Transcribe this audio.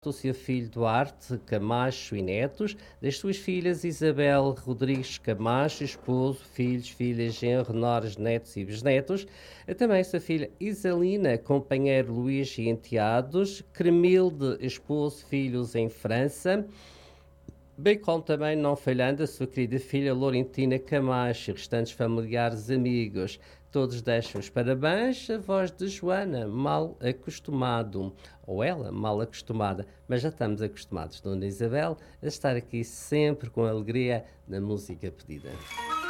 o seu filho Duarte Camacho e netos, das suas filhas Isabel Rodrigues Camacho, esposo, filhos, filhas, genro, noras, netos e bisnetos, também sua filha Isalina, companheiro Luís e enteados, Cremilde, esposo, filhos em França, bem como também, não falhando, a sua querida filha Laurentina Camacho e restantes familiares amigos. Todos deixam os parabéns, a voz de Joana, mal acostumado, ou ela, mal acostumada, mas já estamos acostumados, Dona Isabel, a estar aqui sempre com alegria na música pedida.